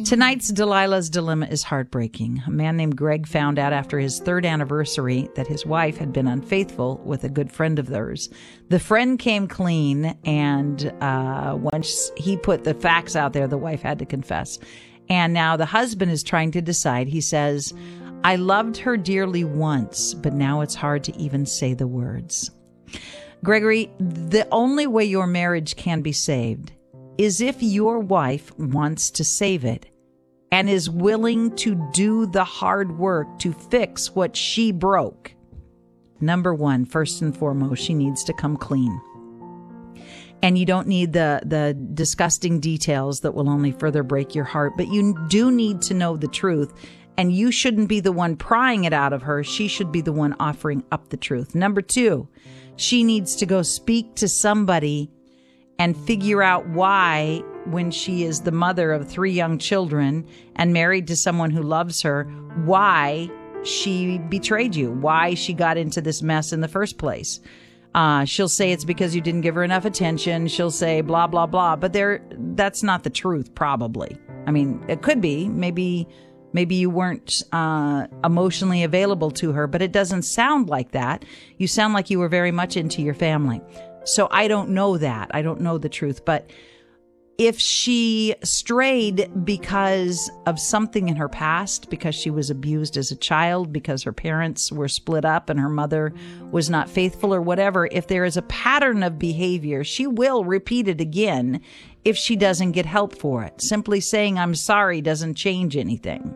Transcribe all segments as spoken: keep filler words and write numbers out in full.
Tonight's Delilah's Dilemma is heartbreaking. A man named Greg found out after his third anniversary that his wife had been unfaithful with a good friend of theirs. The friend came clean, and uh, once he put the facts out there, the wife had to confess. And now the husband is trying to decide. He says, I loved her dearly once, but now it's hard to even say the words. Gregory, the only way your marriage can be saved is if your wife wants to save it and is willing to do the hard work to fix what she broke. Number one, first and foremost, she needs to come clean. And you don't need the, the disgusting details that will only further break your heart, but you do need to know the truth. And you shouldn't be the one prying it out of her. She should be the one offering up the truth. Number two, she needs to go speak to somebody and figure out why, when she is the mother of three young children and married to someone who loves her, why she betrayed you, why she got into this mess in the first place. Uh, she'll say it's because you didn't give her enough attention. She'll say blah, blah, blah. But there, that's not the truth, probably. I mean, it could be. Maybe maybe you weren't uh, emotionally available to her, but it doesn't sound like that. You sound like you were very much into your family. So I don't know that. I don't know the truth. But if she strayed because of something in her past, because she was abused as a child, because her parents were split up and her mother was not faithful or whatever, if there is a pattern of behavior, she will repeat it again if she doesn't get help for it. Simply saying I'm sorry doesn't change anything.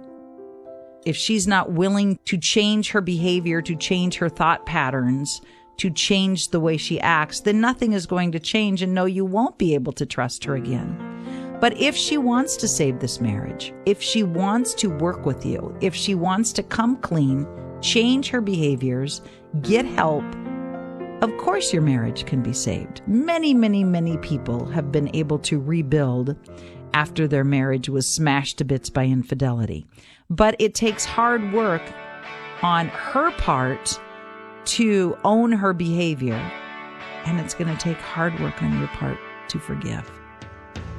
If she's not willing to change her behavior, to change her thought patterns, to change the way she acts, then nothing is going to change, and no, you won't be able to trust her again. But if she wants to save this marriage, if she wants to work with you, if she wants to come clean, change her behaviors, get help, of course your marriage can be saved. Many, many, many people have been able to rebuild after their marriage was smashed to bits by infidelity. But it takes hard work on her part to own her behavior, and it's going to take hard work on your part to forgive.